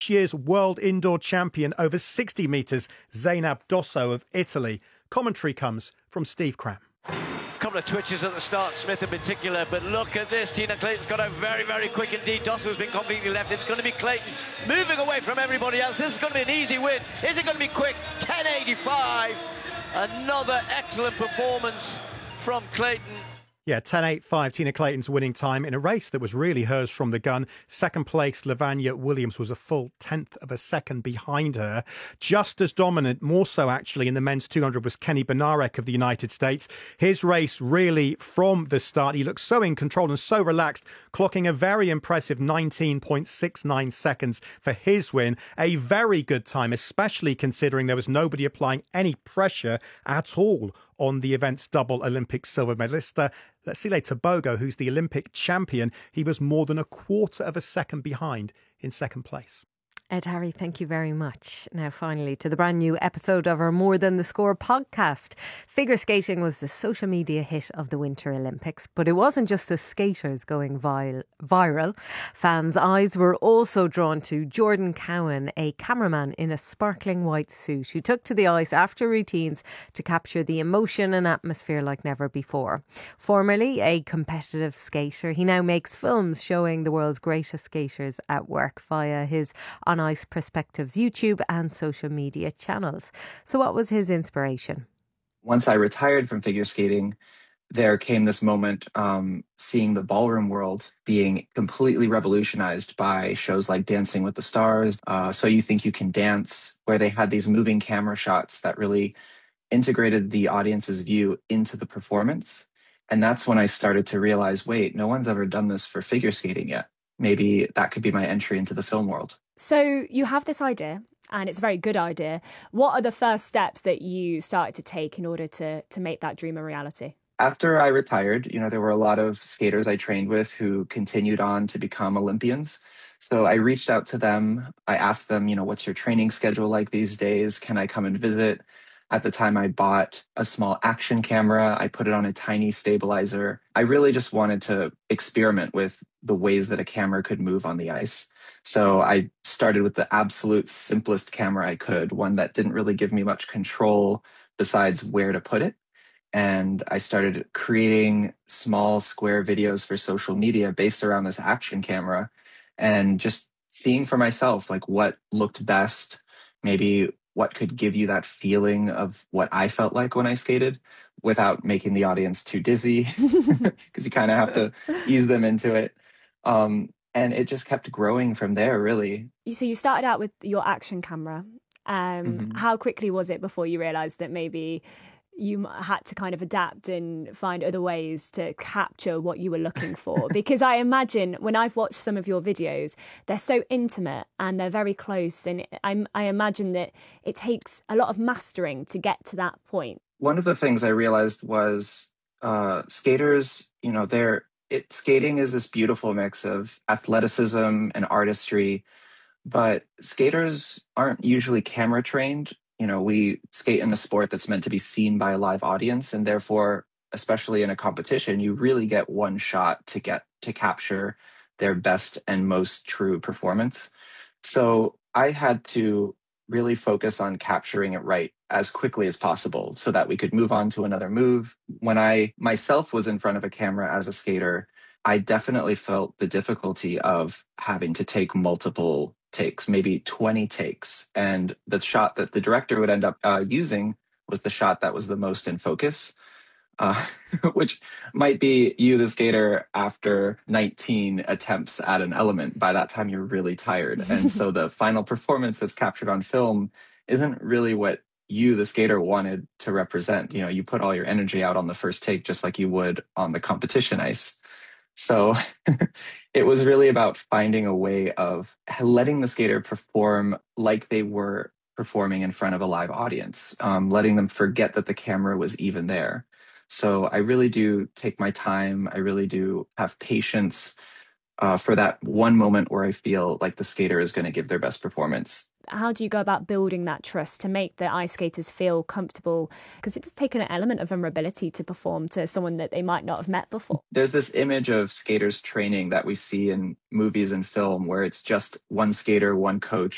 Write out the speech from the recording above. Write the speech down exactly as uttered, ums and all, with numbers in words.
this year's world indoor champion over sixty metres, Zeynep Dosso of Italy. Commentary comes from Steve Cram. Couple of twitches at the start, Smith in particular, but look at this. Tina Clayton's got out very, very quick indeed. Dosso's been completely left. It's going to be Clayton moving away from everybody else. This is going to be an easy win. Is it going to be quick? ten eighty-five. Another excellent performance from Clayton. Yeah, ten eighty-five, Tina Clayton's winning time in a race that was really hers from the gun. Second place, Lavanya Williams was a full tenth of a second behind her. Just as dominant, more so actually, in the men's two hundred was Kenny Benarek of the United States. His race really from the start, he looked so in control and so relaxed, clocking a very impressive nineteen point six nine seconds for his win. A very good time, especially considering there was nobody applying any pressure at all on the event's double Olympic silver medalista. Letsile Tebogo, who's the Olympic champion, he was more than a quarter of a second behind in second place. Ed Harry, thank you very much. Now finally to the brand new episode of our More Than the Score podcast. Figure skating was the social media hit of the Winter Olympics, but it wasn't just the skaters going vi- viral. Fans' eyes were also drawn to Jordan Cowan, a cameraman in a sparkling white suit who took to the ice after routines to capture the emotion and atmosphere like never before. Formerly a competitive skater, he now makes films showing the world's greatest skaters at work via his On Ice Perspectives YouTube and social media channels. So what was his inspiration? Once I retired from figure skating, there came this moment um, seeing the ballroom world being completely revolutionized by shows like Dancing with the Stars, uh, So You Think You Can Dance, where they had these moving camera shots that really integrated the audience's view into the performance. And that's when I started to realize, wait, no one's ever done this for figure skating yet. Maybe that could be my entry into the film world. So you have this idea, and it's a very good idea. What are the first steps that you started to take in order to to make that dream a reality? After I retired, you know, there were a lot of skaters I trained with who continued on to become Olympians. So I reached out to them. I asked them, you know, what's your training schedule like these days? Can I come and visit? At the time, I bought a small action camera. I put it on a tiny stabilizer. I really just wanted to experiment with the ways that a camera could move on the ice. So I started with the absolute simplest camera I could, one that didn't really give me much control besides where to put it. And I started creating small square videos for social media based around this action camera and just seeing for myself, like what looked best, maybe what could give you that feeling of what I felt like when I skated without making the audience too dizzy, because you kind of have to ease them into it. Um, and it just kept growing from there, really. So you started out with your action camera. Um, mm-hmm. How quickly was it before you realised that maybe you had to kind of adapt and find other ways to capture what you were looking for? Because I imagine when I've watched some of your videos, they're so intimate and they're very close. And I, I imagine that it takes a lot of mastering to get to that point. One of the things I realized was uh, skaters, you know, they're, it, skating is this beautiful mix of athleticism and artistry, but skaters aren't usually camera trained. You know, we skate in a sport that's meant to be seen by a live audience, and therefore, especially in a competition, you really get one shot to get to capture their best and most true performance. So I had to really focus on capturing it right as quickly as possible so that we could move on to another move. When I myself was in front of a camera as a skater, I definitely felt the difficulty of having to take multiple takes, maybe twenty takes. And the shot that the director would end up uh, using was the shot that was the most in focus, uh, which might be you, the skater, after nineteen attempts at an element. By that time, you're really tired. And so the final performance that's captured on film isn't really what you, the skater, wanted to represent. You know, you put all your energy out on the first take, just like you would on the competition ice. So it was really about finding a way of letting the skater perform like they were performing in front of a live audience, um, letting them forget that the camera was even there. So I really do take my time. I really do have patience uh, for that one moment where I feel like the skater is going to give their best performance. How do you go about building that trust to make the ice skaters feel comfortable? Because it does take an element of vulnerability to perform to someone that they might not have met before. There's this image of skaters training that we see in movies and film where it's just one skater, one coach,